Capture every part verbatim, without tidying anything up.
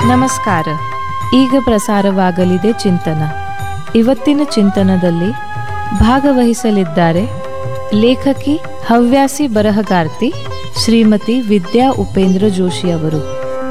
ನಮಸ್ಕಾರ. ಈಗ ಪ್ರಸಾರವಾಗಲಿದೆ ಚಿಂತನ. ಇವತ್ತಿನ ಚಿಂತನದಲ್ಲಿ ಭಾಗವಹಿಸಲಿದ್ದಾರೆ ಲೇಖಕಿ ಹವ್ಯಾಸಿ ಬರಹಗಾರ್ತಿ ಶ್ರೀಮತಿ ವಿದ್ಯಾ ಉಪೇಂದ್ರ ಜೋಶಿ ಅವರು.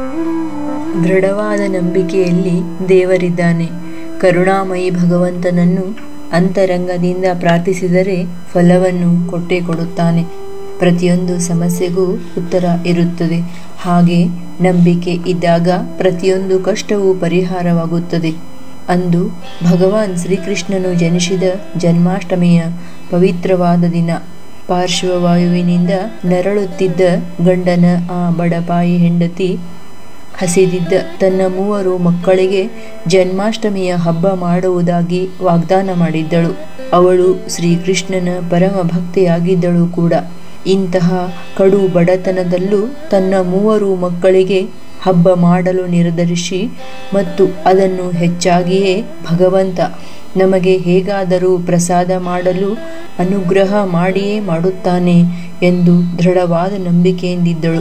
ದೃಢವಾದ ನಂಬಿಕೆಯಲ್ಲಿ ದೇವರಿದ್ದಾನೆ. ಕರುಣಾಮಯಿ ಭಗವಂತನನ್ನು ಅಂತರಂಗದಿಂದ ಪ್ರಾರ್ಥಿಸಿದರೆ ಫಲವನ್ನು ಕೊಟ್ಟೇ ಕೊಡುತ್ತಾನೆ. ಪ್ರತಿಯೊಂದು ಸಮಸ್ಯೆಗೂ ಉತ್ತರ ಇರುತ್ತದೆ. ಹಾಗೆ ನಂಬಿಕೆ ಇದ್ದಾಗ ಪ್ರತಿಯೊಂದು ಕಷ್ಟವೂ ಪರಿಹಾರವಾಗುತ್ತದೆ. ಅಂದು ಭಗವಾನ್ ಶ್ರೀಕೃಷ್ಣನು ಜನಿಸಿದ ಜನ್ಮಾಷ್ಟಮಿಯ ಪವಿತ್ರವಾದ ದಿನ. ಪಾರ್ಶ್ವವಾಯುವಿನಿಂದ ನರಳುತ್ತಿದ್ದ ಗಂಡನ ಆ ಬಡಪಾಯಿ ಹೆಂಡತಿ ಹಸಿದಿದ್ದ ತನ್ನ ಮೂವರು ಮಕ್ಕಳಿಗೆ ಜನ್ಮಾಷ್ಟಮಿಯ ಹಬ್ಬ ಮಾಡುವುದಾಗಿ ವಾಗ್ದಾನ ಮಾಡಿದ್ದಳು. ಅವಳು ಶ್ರೀಕೃಷ್ಣನ ಪರಮ ಭಕ್ತೆಯಾಗಿದ್ದಳು ಕೂಡ. ಇಂತಹ ಕಡು ಬಡತನದಲ್ಲೂ ತನ್ನ ಮೂವರು ಮಕ್ಕಳಿಗೆ ಹಬ್ಬ ಮಾಡಲು ನಿರ್ಧರಿಸಿ ಮತ್ತು ಅದನ್ನು ಹೆಚ್ಚಾಗಿಯೇ ಭಗವಂತ ನಮಗೆ ಹೇಗಾದರೂ ಪ್ರಸಾದ ಮಾಡಲು ಅನುಗ್ರಹ ಮಾಡಿಯೇ ಮಾಡುತ್ತಾನೆ ಎಂದು ದೃಢವಾದ ನಂಬಿಕೆಯಿಂದಿದ್ದಳು.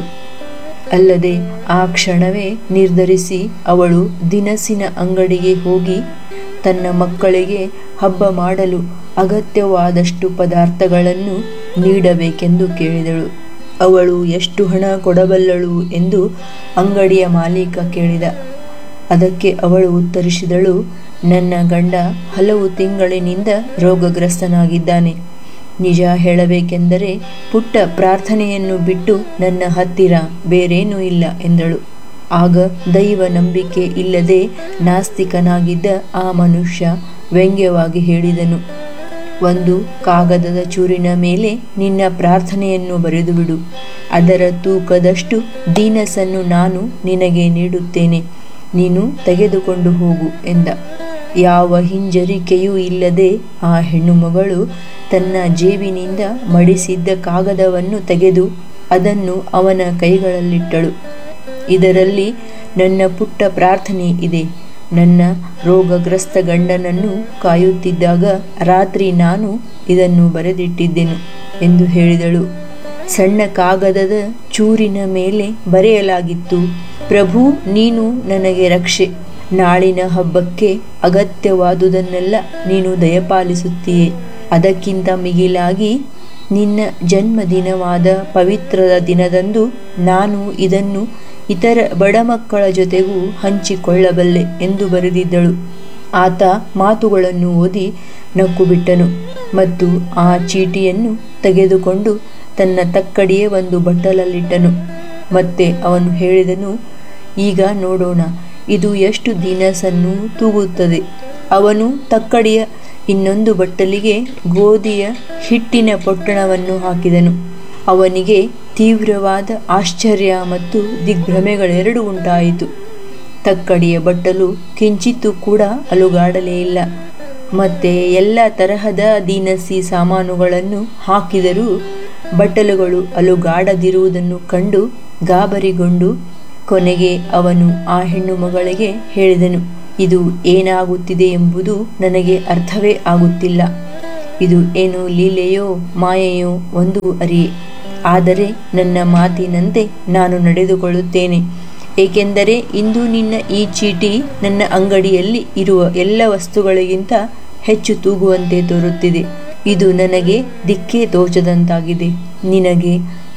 ಅಲ್ಲದೆ ಆ ಕ್ಷಣವೇ ನಿರ್ಧರಿಸಿ ಅವಳು ದಿನಸಿನ ಅಂಗಡಿಗೆ ಹೋಗಿ ತನ್ನ ಮಕ್ಕಳಿಗೆ ಹಬ್ಬ ಮಾಡಲು ಅಗತ್ಯವಾದಷ್ಟು ಪದಾರ್ಥಗಳನ್ನು ನೀಡಬೇಕೆಂದು ಕೇಳಿದಳು. ಅವಳು ಎಷ್ಟು ಹಣ ಕೊಡಬಲ್ಲಳು ಎಂದು ಅಂಗಡಿಯ ಮಾಲೀಕ ಕೇಳಿದ. ಅದಕ್ಕೆ ಅವಳು ಉತ್ತರಿಸಿದಳು, ನನ್ನ ಗಂಡ ಹಲವು ತಿಂಗಳಿನಿಂದ ರೋಗಗ್ರಸ್ತನಾಗಿದ್ದಾನೆ. ನಿಜ ಹೇಳಬೇಕೆಂದರೆ ಪುಟ್ಟ ಪ್ರಾರ್ಥನೆಯನ್ನು ಬಿಟ್ಟು ನನ್ನ ಹತ್ತಿರ ಬೇರೇನೂ ಇಲ್ಲ ಎಂದಳು. ಆಗ ದೈವ ನಂಬಿಕೆ ಇಲ್ಲದೆ ನಾಸ್ತಿಕನಾಗಿದ್ದ ಆ ಮನುಷ್ಯ ವ್ಯಂಗ್ಯವಾಗಿ ಹೇಳಿದನು, ಒಂದು ಕಾಗದದ ಚೂರಿನ ಮೇಲೆ ನಿನ್ನ ಪ್ರಾರ್ಥನೆಯನ್ನು ಬರೆದು ಬಿಡು. ಅದರ ತೂಕದಷ್ಟು ದೀನಸನ್ನು ನಾನು ನಿನಗೆ ನೀಡುತ್ತೇನೆ. ನೀನು ತೆಗೆದುಕೊಂಡು ಹೋಗು ಎಂದ. ಯಾವ ಹಿಂಜರಿಕೆಯೂ ಇಲ್ಲದೆ ಆ ಹೆಣ್ಣು ಮಗಳು ತನ್ನ ಜೇಬಿನಿಂದ ಮಡಿಸಿದ್ದ ಕಾಗದವನ್ನು ತೆಗೆದು ಅದನ್ನು ಅವನ ಕೈಗಳಲ್ಲಿಟ್ಟಳು. ಇದರಲ್ಲಿ ನನ್ನ ಪುಟ್ಟ ಪ್ರಾರ್ಥನೆ ಇದೆ. ನನ್ನ ರೋಗಗ್ರಸ್ತ ಗಂಡನನ್ನು ಕಾಯುತ್ತಿದ್ದಾಗ ರಾತ್ರಿ ನಾನು ಇದನ್ನು ಬರೆದಿಟ್ಟಿದ್ದೆನು ಎಂದು ಹೇಳಿದಳು. ಸಣ್ಣ ಕಾಗದದ ಚೂರಿನ ಮೇಲೆ ಬರೆಯಲಾಗಿತ್ತು, ಪ್ರಭು ನೀನು ನನಗೆ ರಕ್ಷೆ. ನಾಳಿನ ಹಬ್ಬಕ್ಕೆ ಅಗತ್ಯವಾದುದನ್ನೆಲ್ಲ ನೀನು ದಯಪಾಲಿಸುತ್ತೀಯೆ. ಅದಕ್ಕಿಂತ ಮಿಗಿಲಾಗಿ ನಿನ್ನ ಜನ್ಮದಿನವಾದ ಪವಿತ್ರದ ದಿನದಂದು ನಾನು ಇದನ್ನು ಇತರ ಬಡ ಮಕ್ಕಳ ಜೊತೆಗೂ ಹಂಚಿಕೊಳ್ಳಬಲ್ಲೆ ಎಂದು ಬರೆದಿದ್ದಳು. ಆತ ಮಾತುಗಳನ್ನು ಓದಿ ನಕ್ಕು ಬಿಟ್ಟನು ಮತ್ತು ಆ ಚೀಟಿಯನ್ನು ತೆಗೆದುಕೊಂಡು ತನ್ನ ತಕ್ಕಡಿಯೇ ಒಂದು ಬಟ್ಟಲಲ್ಲಿಟ್ಟನು. ಮತ್ತೆ ಅವನು ಹೇಳಿದನು, ಈಗ ನೋಡೋಣ ಇದು ಎಷ್ಟು ದಿನಸನ್ನು ತೂಗುತ್ತದೆ. ಅವನು ತಕ್ಕಡಿಯ ಇನ್ನೊಂದು ಬಟ್ಟಲಿಗೆ ಗೋಧಿಯ ಹಿಟ್ಟಿನ ಪೊಟ್ಟಣವನ್ನು ಹಾಕಿದನು. ಅವನಿಗೆ ತೀವ್ರವಾದ ಆಶ್ಚರ್ಯ ಮತ್ತು ದಿಗ್ಭ್ರಮೆಗಳೆರಡು ಉಂಟಾಯಿತು. ತಕ್ಕಡಿಯ ಬಟ್ಟಲು ಕಿಂಚಿತ್ತೂ ಕೂಡ ಅಲುಗಾಡಲೇ ಇಲ್ಲ. ಮತ್ತೆ ಎಲ್ಲ ತರಹದ ದಿನಸಿ ಸಾಮಾನುಗಳನ್ನು ಹಾಕಿದರೂ ಬಟ್ಟಲುಗಳು ಅಲುಗಾಡದಿರುವುದನ್ನು ಕಂಡು ಗಾಬರಿಗೊಂಡು ಕೊನೆಗೆ ಅವನು ಆ ಹೆಣ್ಣು ಮಗಳಿಗೆ ಹೇಳಿದನು, ಇದು ಏನಾಗುತ್ತಿದೆ ಎಂಬುದು ನನಗೆ ಅರ್ಥವೇ ಆಗುತ್ತಿಲ್ಲ. ಇದು ಏನು ಲೀಲೆಯೋ ಮಾಯೆಯೋ ಒಂದು ಅರಿಯೆ. ಆದರೆ ನನ್ನ ಮಾತಿನಂತೆ ನಾನು ನಡೆದುಕೊಳ್ಳುತ್ತೇನೆ. ಏಕೆಂದರೆ ಇಂದು ನಿನ್ನ ಈ ಚೀಟಿ ನನ್ನ ಅಂಗಡಿಯಲ್ಲಿ ಇರುವ ಎಲ್ಲ ವಸ್ತುಗಳಿಗಿಂತ ಹೆಚ್ಚು ತೂಗುವಂತೆ ತೋರುತ್ತಿದೆ. ಇದು ನನಗೆ ದಿಕ್ಕೇ ತೋಚದಂತಾಗಿದೆ. ನಿನಗೆ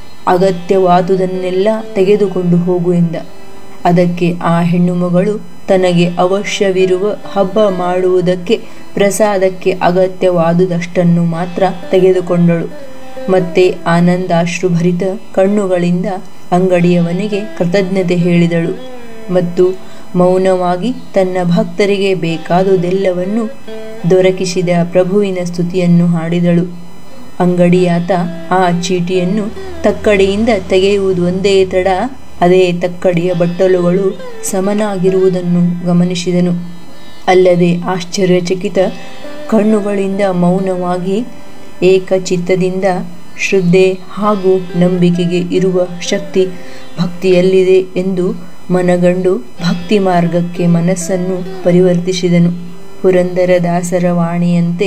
ಅಗತ್ಯವಾದುದನ್ನೆಲ್ಲ ತೆಗೆದುಕೊಂಡು ಹೋಗು ಎಂದ. ಅದಕ್ಕೆ ಆ ಹೆಣ್ಣು ಮಗಳು ತನಗೆ ಅವಶ್ಯವಿರುವ ಹಬ್ಬ ಮಾಡುವುದಕ್ಕೆ ಪ್ರಸಾದಕ್ಕೆ ಅಗತ್ಯವಾದುದಷ್ಟನ್ನು ಮಾತ್ರ ತೆಗೆದುಕೊಂಡಳು. ಮತ್ತೆ ಆನಂದಾಶ್ರುಭರಿತ ಕಣ್ಣುಗಳಿಂದ ಅಂಗಡಿಯವನಿಗೆ ಕೃತಜ್ಞತೆ ಹೇಳಿದಳು ಮತ್ತು ಮೌನವಾಗಿ ತನ್ನ ಭಕ್ತರಿಗೆ ಬೇಕಾದುದೆಲ್ಲವನ್ನು ದೊರಕಿಸಿದ ಪ್ರಭುವಿನ ಸ್ತುತಿಯನ್ನು ಹಾಡಿದಳು. ಅಂಗಡಿಯಾತ ಆ ಚೀಟಿಯನ್ನು ತಕ್ಕಡಿಯಿಂದ ತೆಗೆಯುವುದು ಒಂದೇ ತಡ ಅದೇ ತಕ್ಕಡಿಯ ಬಟ್ಟಲುಗಳು ಸಮನಾಗಿರುವುದನ್ನು ಗಮನಿಸಿದನು. ಅಲ್ಲದೆ ಆಶ್ಚರ್ಯಚಕಿತ ಕಣ್ಣುಗಳಿಂದ ಮೌನವಾಗಿ ಏಕಚಿತ್ತದಿಂದ ಶ್ರದ್ಧೆ ಹಾಗೂ ನಂಬಿಕೆಗೆ ಇರುವ ಶಕ್ತಿ ಭಕ್ತಿಯಲ್ಲಿದೆ ಎಂದು ಮನಗಂಡು ಭಕ್ತಿ ಮಾರ್ಗಕ್ಕೆ ಮನಸ್ಸನ್ನು ಪರಿವರ್ತಿಸಿದನು. ಪುರಂದರದಾಸರ ವಾಣಿಯಂತೆ